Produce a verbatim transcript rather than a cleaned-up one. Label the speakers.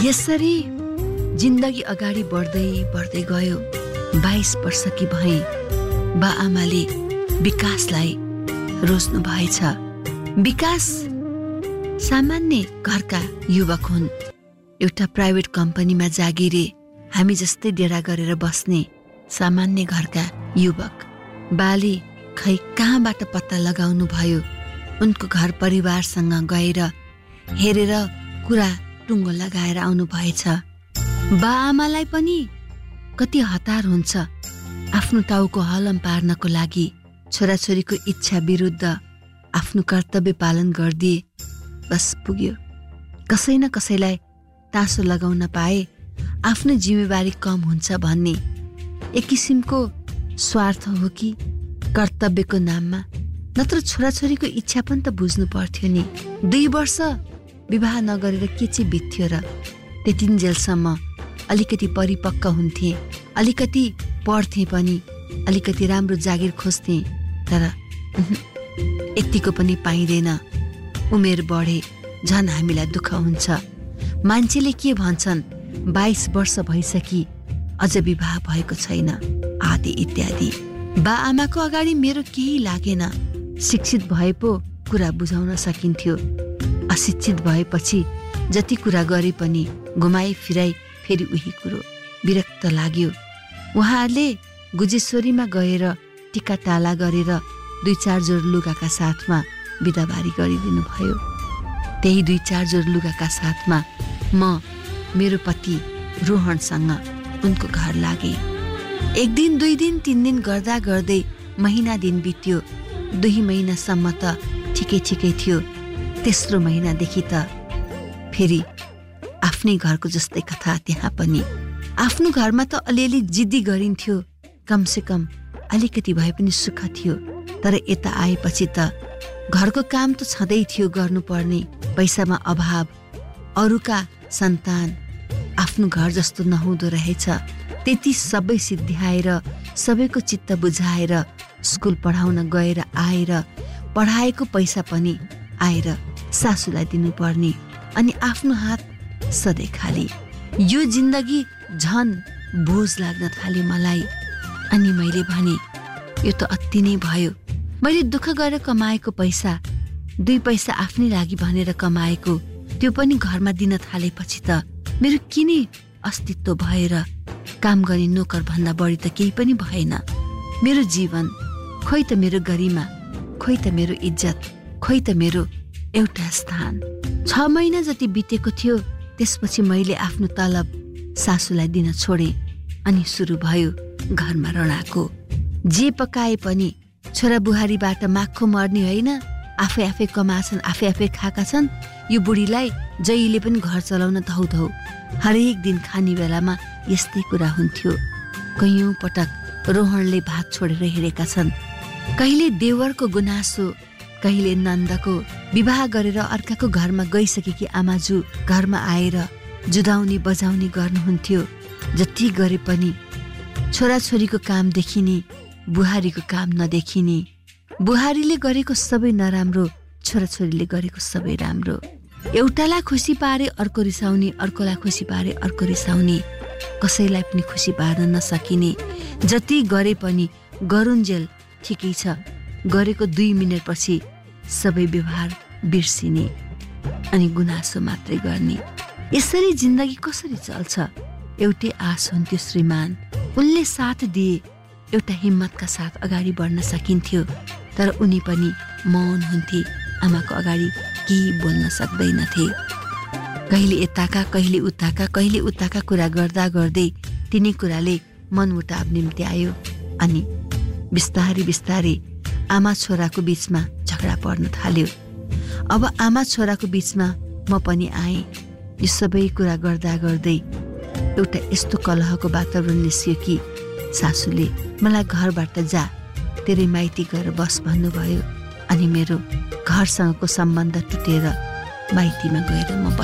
Speaker 1: यसरी जिन्दगी अगाडि बढ्दै बढ्दै गयो। बाइस वर्षकी भए बा आमाले विकासलाई रोज्नु भएछ। विकास सामान्य घरका युवक हुन्। एउटा प्राइभेट कम्पनीमा जागिरे हामी जस्तै डेरा गरेर बस्ने सामान्य घरका युवक। बाले खै कहाँबाट पत्ता लगाउनु भयो। उनको घर परिवारसँग गएर हेरेर कुरा टुङ्गो लगाएर आउनु भएछ। बा आमालाई पनि कति हतार हुन्छ। आफ्नो टाउको हलम पार्नको लागि छोराछोरीको इच्छा विरुद्ध आफ्नो कर्तव्य पालन गरिदिए बस पुग्यो। कसै न कसैलाई टाँसो लगाउन पाए आफ्नो जिम्मेवारी कम हुन्छ भन्ने एक किसिमको स्वार्थ हो कि कर्तव्यको नाममा? नत्र छोराछोरीको इच्छा पनि त बुझ्नु पर्थ्यो नि। दुई वर्ष विवाह नगरेर के चाहिँ बित्थ्यो र? त्यतिन्जेलसम्म अलिकति परिपक्व हुन्थे, अलिकति पढ्थे पनि, अलिकति राम्रो जागिर खोज्थे। तर यतिको पनि पाइँदैन। उमेर बढे झन् हामीलाई दुःख हुन्छ। मान्छेले के भन्छन्, बाइस वर्ष भइसकी अझ विवाह भएको छैन आदि इत्यादि। बा आमाको अगाडि मेरो केही लागेन। शिक्षित भए पो कुरा बुझाउन सकिन्थ्यो। अशिक्षित भएपछि जति कुरा गरे पनि घुमाई फिराई फेरि उही कुरो। विरक्त लाग्यो। उहाँहरूले गुजेश्वरीमा गएर टिका टाला गरेर दुई चार जोर लुगाका साथमा बिदाबारी गरिदिनु भयो। त्यही दुई चार जोर लुगाका साथमा म मेरो पति रोहनसँग उनको घर लागे। एक दिन दुई दिन तीन दिन गर्दा गर्दै महिना दिन बित्यो। दुई महिनासम्म त ठिकै ठिकै थियो। तेस्रो महिनादेखि त फेरि आफ्नै घरको जस्तै कथा। त्यहाँ पनि आफ्नो घरमा त अलिअलि जिद्दी गरिन्थ्यो। कमसे कम अलिकति भए पनि सुख थियो। तर यता आएपछि त घरको काम त छँदै थियो गर्नुपर्ने। पैसामा अभाव, अरूका सन्तान, आफ्नो घर जस्तो नहुँदो रहेछ। त्यति सबै सिद्ध्याएर सबैको चित्त बुझाएर स्कुल पढाउन गएर आएर पढाएको पैसा पनि आएर सासूलाई दिनुपर्ने। अनि आफ्नो हात सधैँ खाली। यो जिन्दगी झन बोझ लाग्न थाल्यो मलाई। अनि मैले भने यो त अति नै भयो। मैले दुःख गरेर कमाएको पैसा, दुई पैसा आफ्नै लागि भनेर कमाएको, त्यो पनि घरमा दिन थालेपछि त मेरो किन अस्तित्व भएर काम गर्ने नोकर भन्दा बढी त केही पनि भएन। मेरो जीवन खोइ त मेरो गरिमा, खोइ त मेरो इज्जत, खोइ त मेरो एउटा स्थान। छ महिना जति बितेको थियो। त्यसपछि मैले आफ्नो तलब सासूलाई दिन छोडे। अनि सुरु भयो घरमा रणाको। जे पकाए पनि छोरा बुहारीबाट माखो मर्ने होइन। आफै आफै कमाछन्, आफै आफै खाएका छन्। यो बुढीलाई जहिले पनि घर चलाउन धौ धौ। हरेक दिन खाने बेलामा यस्तै कुरा हुन्थ्यो। कैयौं पटक रोहनले भात छोडेर हिँडेका छन्। कहिले देवरको गुनासो, कहिले नन्दको। विवाह गरेर अर्काको घरमा गइसकेकी आमाजू घरमा आएर जुदाउने बजाउने गर्नुहुन्थ्यो। जति गरे पनि छोराछोरीको काम देखिने, बुहारीको काम नदेखिने। बुहारीले गरेको सबै नराम्रो, छोराछोरीले गरेको सबै राम्रो। एउटालाई खुसी पारे अर्को रिसाउने, अर्कोलाई खुसी पारे अर्को रिसाउने। कसैलाई पनि खुसी पार्न नसकिने। जति गरे पनि गरुन्जेल ठिकै छ, गरेको दुई मिनट पछि सबै व्यवहार बिर्सिने अनि गुनासो मात्रै गर्ने। यसरी जिन्दगी कसरी चल्छ? एउटै आश हुन्थ्यो श्रीमान। उनले साथ दिए, एउटा हिम्मतका साथ अगाडि बढ्न सकिन्थ्यो। तर उनी पनि मौन हुन्थे। आमाको अगाडि केही बोल्न सक्दैनथे। कहिले यताका, कहिले उताका, कहिले उताका कुरा गर्दा गर्दै तिनै कुराले मनमुटाव निम्ति आयो। अनि बिस्तारी बिस्तारी आमा छोराको बीचमा झगडा पर्न थाल्यो। अब आमा छोराको बीचमा म पनि आएँ। यो सबै कुरा गर्दा गर्दै एउटा यस्तो कलहको वातावरण निस्क्यो कि सासूले मलाई घरबाट जा, तेरै माइती गएर बस भन्नुभयो। अनि मेरो घरसँगको सम्बन्ध टुटेर माइतीमा गएर म